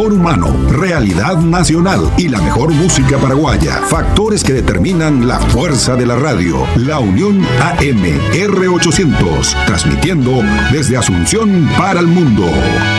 mejor humano, realidad nacional y la mejor música paraguaya. Factores que determinan la fuerza de la radio. La Unión AM R800, transmitiendo desde Asunción para el mundo.